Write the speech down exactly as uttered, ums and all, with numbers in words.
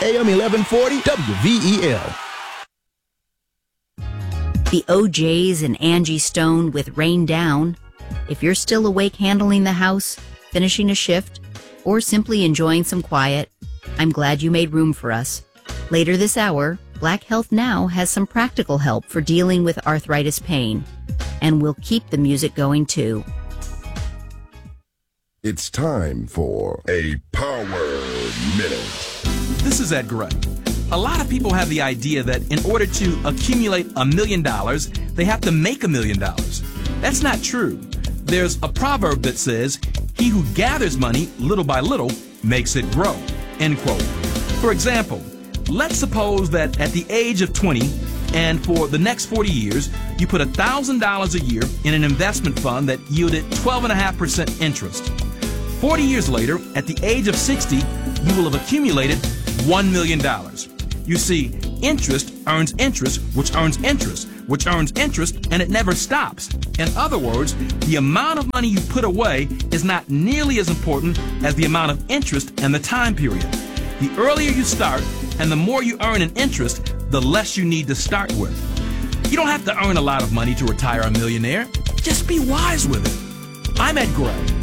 A M eleven forty W V E L. The O Js and Angie Stone with Rain Down. If you're still awake handling the house, finishing a shift, or simply enjoying some quiet, I'm glad you made room for us. Later this hour, Black Health Now has some practical help for dealing with arthritis pain. And we'll keep the music going too. It's time for a Power Minute. This is Ed Gray. A lot of people have the idea that in order to accumulate a million dollars, they have to make a million dollars. That's not true. There's a proverb that says, he who gathers money little by little makes it grow, end quote. For example, let's suppose that at the age of twenty and for the next forty years, you put one thousand dollars a year in an investment fund that yielded twelve point five percent interest. forty years later, at the age of sixty, you will have accumulated one million dollars. You see, interest earns interest, which earns interest, which earns interest, and it never stops. In other words, the amount of money you put away is not nearly as important as the amount of interest and the time period. The earlier you start and the more you earn in interest, the less you need to start with. You don't have to earn a lot of money to retire a millionaire. Just be wise with it. I'm Ed Gray.